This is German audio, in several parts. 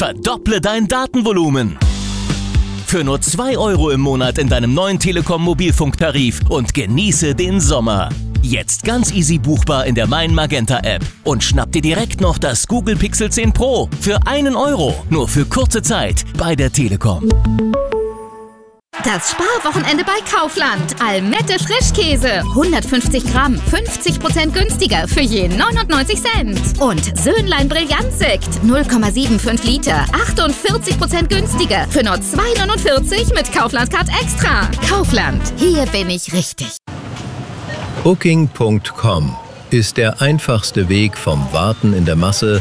verdopple dein Datenvolumen. Für nur 2 € im Monat in deinem neuen Telekom Mobilfunktarif und genieße den Sommer. Jetzt ganz easy buchbar in der Mein Magenta App und schnapp dir direkt noch das Google Pixel 10 Pro für 1 €, nur für kurze Zeit bei der Telekom. Das Sparwochenende bei Kaufland. Almette Frischkäse. 150 Gramm, 50% günstiger für je 99 Cent. Und Söhnlein Brillantsekt. 0,75 Liter, 48% günstiger für nur 2,49 mit Kaufland Card Extra. Kaufland, hier bin ich richtig. Booking.com ist der einfachste Weg vom Warten in der Masse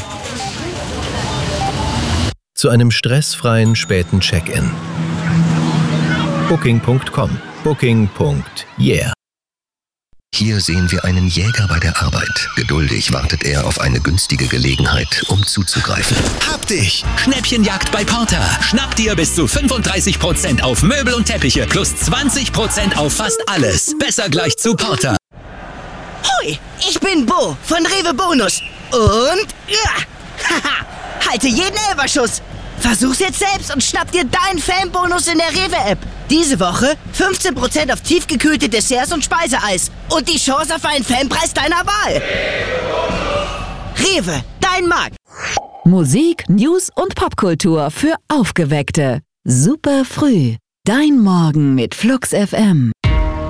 zu einem stressfreien späten Check-in. Booking.com. Booking.yeah. Hier sehen wir einen Jäger bei der Arbeit. Geduldig wartet er auf eine günstige Gelegenheit, um zuzugreifen. Hab dich! Schnäppchenjagd bei Porter. Schnapp dir bis zu 35% auf Möbel und Teppiche plus 20% auf fast alles. Besser gleich zu Porter. Hoi, ich bin Bo von Rewe Bonus. Und haha, halte jeden Elferschuss. Versuch's jetzt selbst und schnapp dir deinen Fanbonus in der Rewe-App. Diese Woche 15% auf tiefgekühlte Desserts und Speiseeis. Und die Chance auf einen Fanpreis deiner Wahl. Rewe, dein Markt. Musik, News und Popkultur für Aufgeweckte. Super früh. Dein Morgen mit Flux FM.